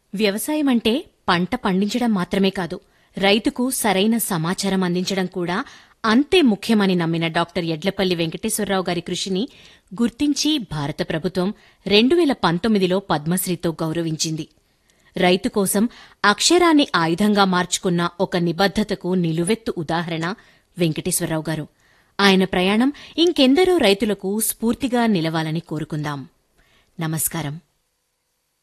వ్యవసాయమంటే పంట పండించడం మాత్రమే కాదు, రైతుకు సరైన సమాచారం అందించడం కూడా అంతే ముఖ్యమని నమ్మిన డాక్టర్ యడ్లపల్లి వెంకటేశ్వరరావు గారి కృషిని గుర్తించి భారత ప్రభుత్వం 2019లో పద్మశ్రీతో గౌరవించింది. రైతు కోసం అక్షరాన్ని ఆయుధంగా మార్చుకున్న ఒక నిబద్ధతకు నిలువెత్తు ఉదాహరణ వెంకటేశ్వరరావు గారు. ఆయన ప్రయాణం ఇంకెందరో రైతులకు స్ఫూర్తిగా నిలవాలని కోరుకుందాం. నమస్కారం.